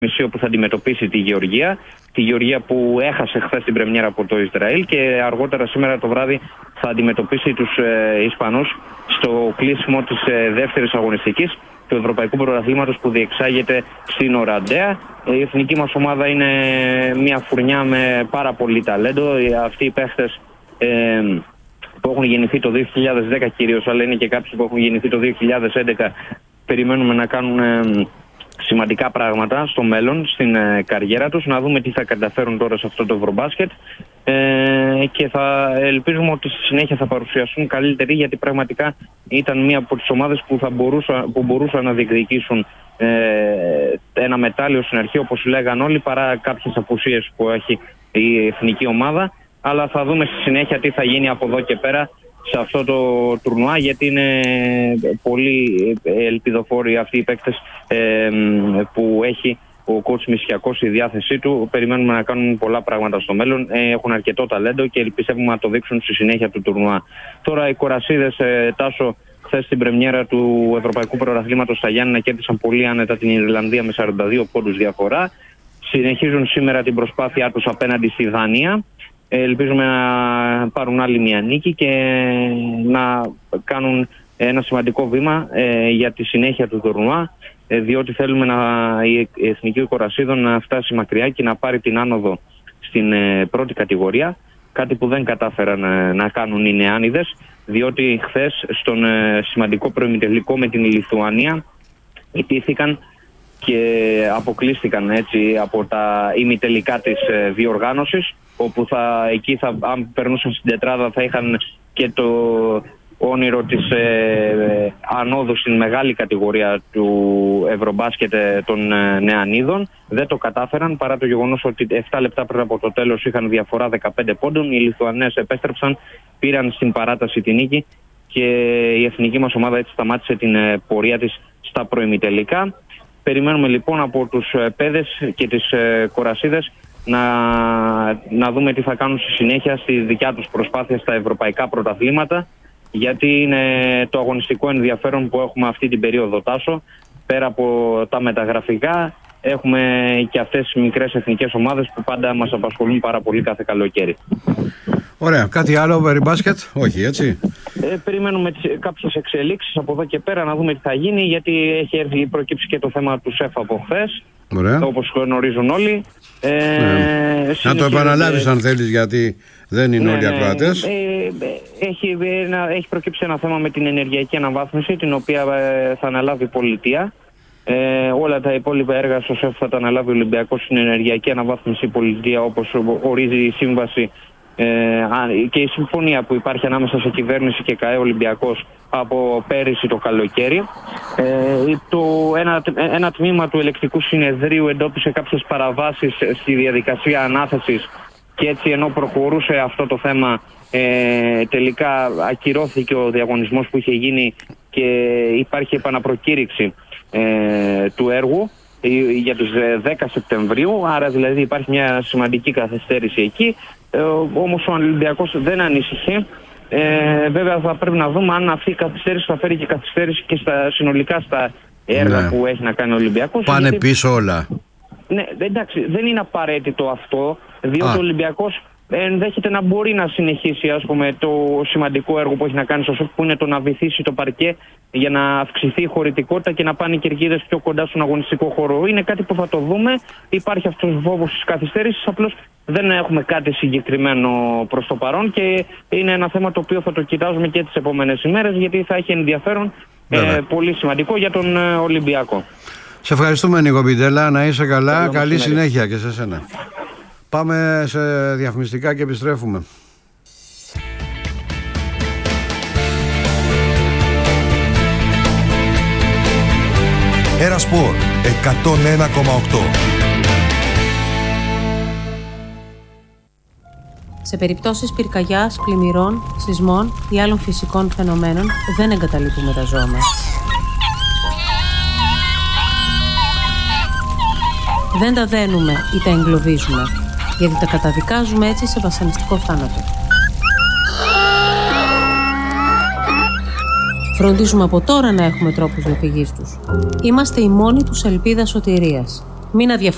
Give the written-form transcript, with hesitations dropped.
όπου θα αντιμετωπίσει τη Γεωργία. Τη Γεωργία που έχασε χθες την πρεμιέρα από το Ισραήλ και αργότερα σήμερα το βράδυ θα αντιμετωπίσει τους Ισπανούς στο κλείσιμο της δεύτερης αγωνιστικής του Ευρωπαϊκού Πρωταθλήματος που διεξάγεται στην Οραντέα. Η εθνική μας ομάδα είναι μια φουρνιά με πάρα πολύ ταλέντο. Αυτοί οι παίχτες που έχουν γεννηθεί το 2010 κυρίως, αλλά είναι και κάποιοι που έχουν γεννηθεί το 2011, περιμένουμε να κάνουν σημαντικά πράγματα στο μέλλον, στην καριέρα τους. Να δούμε τι θα καταφέρουν τώρα σε αυτό το Ευρωμπάσκετ και θα ελπίζουμε ότι στη συνέχεια θα παρουσιαστούν καλύτεροι, γιατί πραγματικά ήταν μία από τις ομάδες που μπορούσαν να διεκδικήσουν ένα μετάλλιο στην αρχή, όπως λέγαν όλοι, παρά κάποιες απουσίες που έχει η εθνική ομάδα. Αλλά θα δούμε στη συνέχεια τι θα γίνει από εδώ και πέρα σε αυτό το τουρνουά, γιατί είναι πολύ ελπιδοφόροι αυτοί οι παίκτες που έχει ο coach Μησιακός στη διάθεσή του. Περιμένουμε να κάνουν πολλά πράγματα στο μέλλον. Έχουν αρκετό ταλέντο και πιστεύουμε να το δείξουν στη συνέχεια του τουρνουά. Τώρα οι κορασίδες, Τάσο, χθες στην πρεμιέρα του Ευρωπαϊκού Πρωταθλήματος στα Γιάννενα κέρδισαν πολύ άνετα την Ιρλανδία με 42 πόντους διαφορά. Συνεχίζουν σήμερα την προσπάθειά τους απέναντι στη Δανία. Ελπίζουμε να πάρουν άλλη μια νίκη και να κάνουν ένα σημαντικό βήμα για τη συνέχεια του τουρνουά, διότι θέλουμε η Εθνική Κορασίδων να φτάσει μακριά και να πάρει την άνοδο στην πρώτη κατηγορία, κάτι που δεν κατάφεραν να κάνουν οι νεάνιδες, διότι χθες στον σημαντικό προημιτελικό με την Λιθουανία ιτήθηκαν και αποκλείστηκαν έτσι από τα ημιτελικά της διοργάνωσης, όπου αν περνούσαν στην τετράδα θα είχαν και το όνειρο της ανόδου στην μεγάλη κατηγορία του Ευρωμπάσκετ των νεανίδων. Δεν το κατάφεραν, παρά το γεγονός ότι 7 λεπτά πριν από το τέλος είχαν διαφορά 15 πόντων. Οι Λιθουανές επέστρεψαν, πήραν στην παράταση τη νίκη και η εθνική μας ομάδα έτσι σταμάτησε την πορεία της στα προημιτελικά. Περιμένουμε λοιπόν από τους παιδες και τις κορασίδες να δούμε τι θα κάνουν στη συνέχεια στη δικιά τους προσπάθεια στα ευρωπαϊκά πρωταθλήματα, γιατί είναι το αγωνιστικό ενδιαφέρον που έχουμε αυτή την περίοδο, Τάσο. Πέρα από τα μεταγραφικά έχουμε και αυτές τις μικρές εθνικές ομάδες που πάντα μας απασχολούν πάρα πολύ κάθε καλοκαίρι. Ωραία. Κάτι άλλο περί μπάσκετ? Όχι, έτσι. Περιμένουμε κάποιες εξελίξεις από εδώ και πέρα να δούμε τι θα γίνει, γιατί έχει προκύψει και το θέμα του ΣΕΦ από χθες, όπως γνωρίζουν όλοι. Να το επαναλάβεις αν θέλεις, γιατί δεν είναι όλοι ακροατές. Έχει προκύψει ένα θέμα με την ενεργειακή αναβάθμιση, την οποία θα αναλάβει η πολιτεία. Όλα τα υπόλοιπα έργα στο ΣΕΦ θα τα αναλάβει ο Ολυμπιακός, στην ενεργειακή αναβάθμιση η πολιτεία, όπως ορίζει η σύμβαση και η συμφωνία που υπάρχει ανάμεσα σε κυβέρνηση και ΚΑΕ Ολυμπιακός από πέρυσι το καλοκαίρι. Ένα τμήμα του ελεκτικού συνεδρίου εντόπισε κάποιες παραβάσεις στη διαδικασία ανάθεσης και έτσι, ενώ προχωρούσε αυτό το θέμα, τελικά ακυρώθηκε ο διαγωνισμός που είχε γίνει και υπάρχει επαναπροκήρυξη του έργου για τις 10 Σεπτεμβρίου, άρα δηλαδή υπάρχει μια σημαντική καθυστέρηση εκεί. Όμως ο Ολυμπιακός δεν ανησυχεί. Βέβαια θα πρέπει να δούμε αν αυτή η καθυστέρηση θα φέρει και καθυστέρηση και συνολικά στα έργα που έχει να κάνει ο Ολυμπιακός. Πάνε πίσω όλα. Ναι, εντάξει, δεν είναι απαραίτητο αυτό, διότι ο Ολυμπιακός ενδέχεται να μπορεί να συνεχίσει, ας πούμε, το σημαντικό έργο που έχει να κάνει στο ΣΟΦ, που είναι το να βυθίσει το παρκέ για να αυξηθεί η χωρητικότητα και να πάνε οι κερκίδες πιο κοντά στον αγωνιστικό χώρο. Είναι κάτι που θα το δούμε. Υπάρχει αυτός ο φόβος της καθυστέρησης, απλώς δεν έχουμε κάτι συγκεκριμένο προς το παρόν και είναι ένα θέμα το οποίο θα το κοιτάζουμε και τις επόμενες ημέρες, γιατί θα έχει ενδιαφέρον πολύ σημαντικό για τον Ολυμπιακό. Σε ευχαριστούμε, Νίκο Πιντέλα, να είσαι καλά, καλή συνέχεια και σε σένα. Πάμε σε διαφημιστικά και επιστρέφουμε. Ένα Σπορ 101,8. Σε περιπτώσεις πυρκαγιάς, πλημμυρών, σεισμών ή άλλων φυσικών φαινομένων δεν εγκαταλείπουμε τα ζώα μας. Δεν τα δένουμε ή τα εγκλωβίζουμε, γιατί τα καταδικάζουμε έτσι σε βασανιστικό θάνατο. Φροντίζουμε από τώρα να έχουμε τρόπους διαφυγής τους. Είμαστε η μόνη τους ελπίδα σωτηρίας. Μην αδιαφορείτε.